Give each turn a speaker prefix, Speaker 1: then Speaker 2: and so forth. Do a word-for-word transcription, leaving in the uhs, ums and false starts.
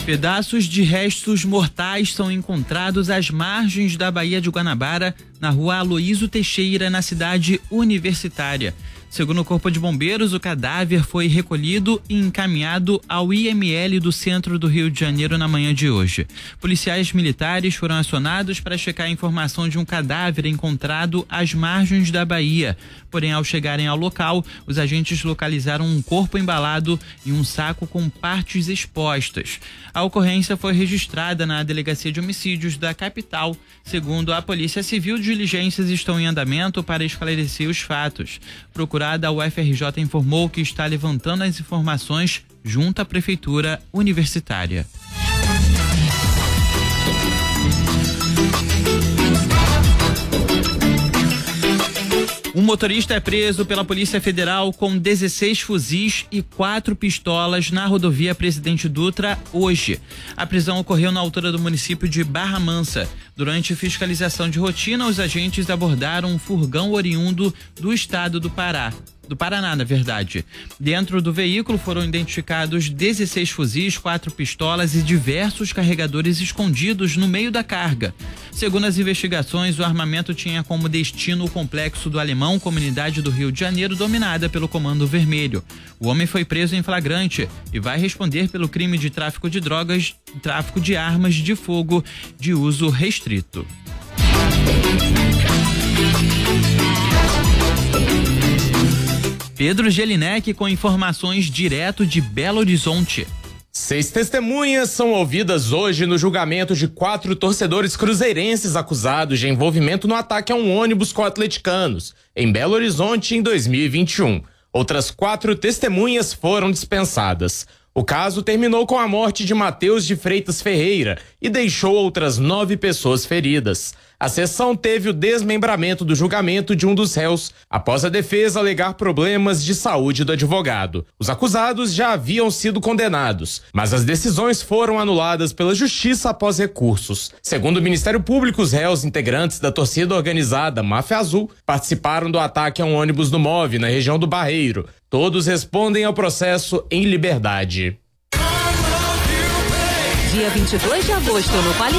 Speaker 1: Pedaços de restos mortais são encontrados às margens da Baía de Guanabara, na rua Aloísio Teixeira, na cidade universitária. Segundo o Corpo de Bombeiros, o cadáver foi recolhido e encaminhado ao I M L do centro do Rio de Janeiro na manhã de hoje. Policiais militares foram acionados para checar a informação de um cadáver encontrado às margens da Baía. Porém, ao chegarem ao local, os agentes localizaram um corpo embalado e um saco com partes expostas. A ocorrência foi registrada na Delegacia de Homicídios da capital. Segundo a Polícia Civil, diligências estão em andamento para esclarecer os fatos. Procurada, a U F R J informou que está levantando as informações junto à Prefeitura Universitária. Um motorista é preso pela Polícia Federal com dezesseis fuzis e quatro pistolas na rodovia Presidente Dutra hoje. A prisão ocorreu na altura do município de Barra Mansa. Durante fiscalização de rotina, os agentes abordaram um furgão oriundo do estado do Pará. Do Paraná, na verdade. Dentro do veículo foram identificados dezesseis fuzis, quatro pistolas e diversos carregadores escondidos no meio da carga. Segundo as investigações, o armamento tinha como destino o complexo do Alemão, comunidade do Rio de Janeiro, dominada pelo Comando Vermelho. O homem foi preso em flagrante e vai responder pelo crime de tráfico de drogas, tráfico de armas de fogo de uso restrito. Pedro Gelinek com informações direto de Belo Horizonte.
Speaker 2: Seis testemunhas são ouvidas hoje no julgamento de quatro torcedores cruzeirenses acusados de envolvimento no ataque a um ônibus com atleticanos, em Belo Horizonte, em dois mil e vinte e um. Outras quatro testemunhas foram dispensadas. O caso terminou com a morte de Matheus de Freitas Ferreira e deixou outras nove pessoas feridas. A sessão teve o desmembramento do julgamento de um dos réus, após a defesa alegar problemas de saúde do advogado. Os acusados já haviam sido condenados, mas as decisões foram anuladas pela Justiça após recursos. Segundo o Ministério Público, os réus integrantes da torcida organizada Máfia Azul participaram do ataque a um ônibus do Move, na região do Barreiro. Todos respondem ao processo em liberdade.
Speaker 3: Dia vinte e dois de agosto, no Quali